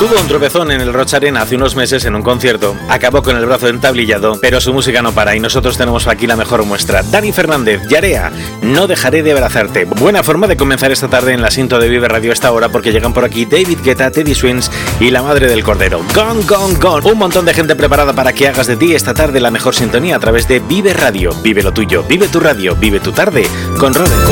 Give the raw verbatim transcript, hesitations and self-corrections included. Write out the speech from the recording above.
Tuvo un tropezón en el Roch Arena hace unos meses en un concierto, acabó con el brazo entablillado, pero su música no para y nosotros tenemos aquí la mejor muestra. Dani Fernández, Yarea, No dejaré de abrazarte. Buena forma de comenzar esta tarde en la cinta de Vive Radio a esta hora, porque llegan por aquí David Guetta, Teddy Swims y la madre del cordero. Gone, gone, gone. Un montón de gente preparada para que hagas de ti esta tarde la mejor sintonía a través de Vive Radio. Vive lo tuyo, vive tu radio, vive tu tarde con Roden.